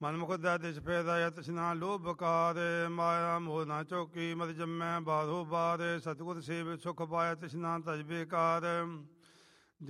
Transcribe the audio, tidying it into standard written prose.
ਮਨਮੁਖ ਦਾ ਦਿਸ਼ ਫੈਦਾ ਯ ਤ੍ਰਿਸ਼ਨਾ ਲੋਭ ਬਕਾਰ ਮਾਇਆ ਮੋਹ ਨਾ ਚੌਕੀ ਮਤ ਜੰਮੈ ਬਾਧੋ ਬਾਰ ਸਤਿਗੁਰ ਸੇਵ ਸੁਖ ਪਾਇਆ ਤ੍ਰਿਸ਼ਨਾ ਤਜ ਬੇਕਾਰ